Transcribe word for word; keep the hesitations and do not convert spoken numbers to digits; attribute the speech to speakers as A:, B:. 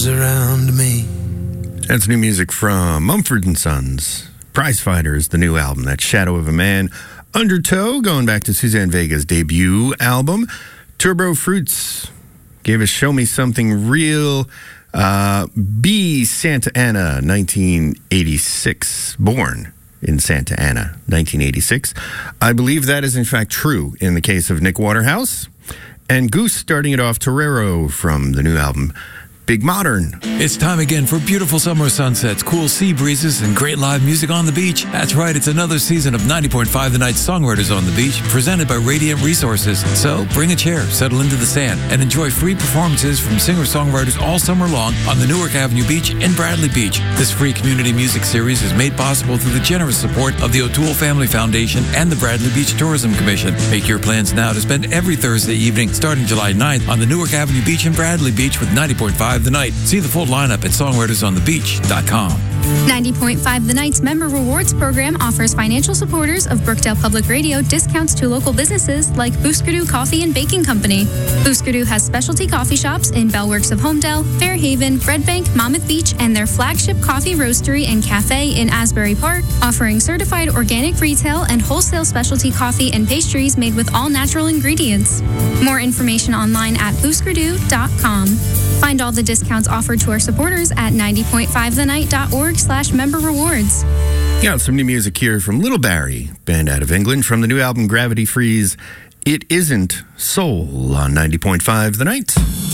A: Around me.
B: That's new music from Mumford and Sons. Prize Fighters, the new album. That's Shadow of a Man. Undertow, going back to Suzanne Vega's debut album. Turbo Fruits gave us Show Me Something Real. Uh, B. Santa Ana, nineteen eighty-six. Born in Santa Ana, nineteen eighty-six. I believe that is in fact true in the case of Nick Waterhouse. And Goose starting it off, Torero from the new album, Big Modern.
C: It's time again for beautiful summer sunsets, cool sea breezes, and great live music on the beach. That's right, it's another season of ninety point five The Night Songwriters on the Beach, presented by Radiant Resources. So bring a chair, settle into the sand, and enjoy free performances from singer-songwriters all summer long on the Newark Avenue Beach in Bradley Beach. This free community music series is made possible through the generous support of the O'Toole Family Foundation and the Bradley Beach Tourism Commission. Make your plans now to spend every Thursday evening, starting July ninth, on the Newark Avenue Beach in Bradley Beach with ninety point five The Night. See the full lineup at songwriters on the beach dot com.
D: ninety point five The Night's Member Rewards program offers financial supporters of Brookdale Public Radio discounts to local businesses like Booskerdoo Coffee and Baking Company. Booskerdoo has specialty coffee shops in Bellworks of Homedale, Fairhaven, Red Bank, Monmouth Beach, and their flagship coffee roastery and cafe in Asbury Park, offering certified organic retail and wholesale specialty coffee and pastries made with all natural ingredients. More information online at booskerdoo dot com. Find all the discounts offered to our supporters at ninety point five the night dot org slash member rewards.
B: Got some new music here from Little Barry, band out of England, from the new album Gravity Freeze. It Isn't Soul on ninety point five The Night.